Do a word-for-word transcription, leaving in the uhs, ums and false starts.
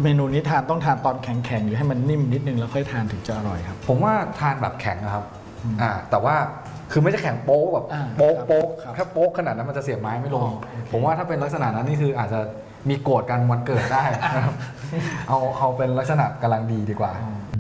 เมนูนี้ทานต้องทานตอนแข็งๆหรือให้มันนิ่มนิดนึงแล้วค่อยทานถึงจะอร่อยครับผมว่าทานแบบแข็งนะครับอ่าแต่ว่าคือไม่ใช่แข็งโป๊กแบบโป๊กโป๊กถ้าโป๊กขนาดนั้นมันจะเสียบไม้ไม่ลงผมว่าถ้าเป็นลักษณะนั้นนี่คืออาจจะมีโกรธกันวันเกิดได้นะครับเอาเอาเป็นลักษณะกำลังดีดีกว่า